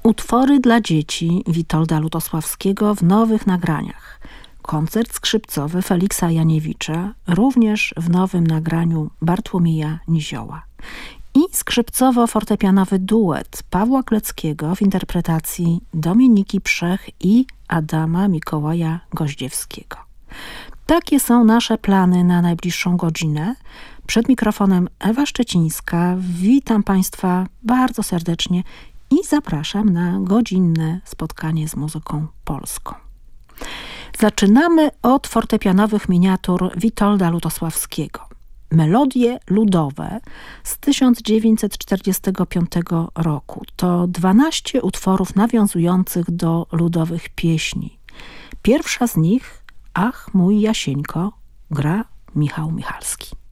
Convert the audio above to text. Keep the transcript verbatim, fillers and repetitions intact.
Utwory dla dzieci Witolda Lutosławskiego w nowych nagraniach. Koncert skrzypcowy Feliksa Janiewicza, również w nowym nagraniu Bartłomieja Nizioła. I skrzypcowo-fortepianowy duet Pawła Kleckiego w interpretacji Dominiki Przech i Adama Mikołaja Goździewskiego. Takie są nasze plany na najbliższą godzinę. Przed mikrofonem Ewa Szczecińska. Witam Państwa bardzo serdecznie i zapraszam na godzinne spotkanie z muzyką polską. Zaczynamy od fortepianowych miniatur Witolda Lutosławskiego. Melodie ludowe z tysiąc dziewięćset czterdziestego piątego roku. To dwanaście utworów nawiązujących do ludowych pieśni. Pierwsza z nich, Ach mój Jasieńko, gra Michał Michalski.